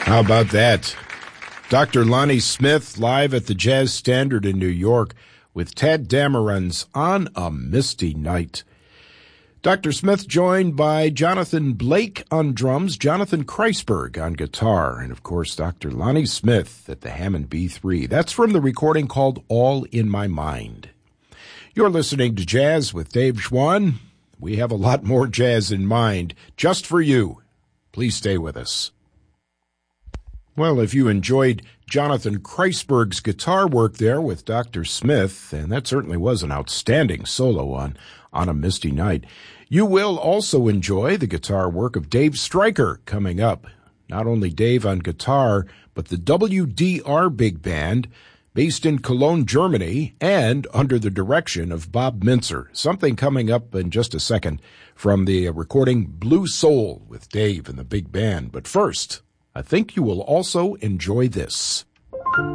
How about that? Dr. Lonnie Smith live at the Jazz Standard in New York with Tadd Dameron's On a Misty Night. Dr. Smith joined by Jonathan Blake on drums, Jonathan Kreisberg on guitar, and of course Dr. Lonnie Smith at the Hammond B3. That's from the recording called All in My Mind. You're listening to Jazz with Dave Schwann. We have a lot more jazz in mind just for you. Please stay with us. Well, if you enjoyed Jonathan Kreisberg's guitar work there with Dr. Smith, and that certainly was an outstanding solo on a Misty Night, you will also enjoy the guitar work of Dave Stryker coming up. Not only Dave on guitar, but the WDR Big Band, based in Cologne, Germany, and under the direction of Bob Mintzer. Something coming up in just a second from the recording Blue Soul with Dave and the Big Band. But first, I think you will also enjoy this.